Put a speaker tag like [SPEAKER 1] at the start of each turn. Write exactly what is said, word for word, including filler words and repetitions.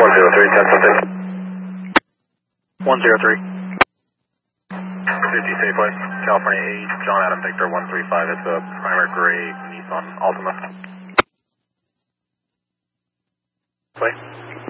[SPEAKER 1] one zero three, ten something.
[SPEAKER 2] one zero three.
[SPEAKER 1] fifty Safeway, California eight, John Adam Victor one three five. It's a primer gray Nissan Altima. Play.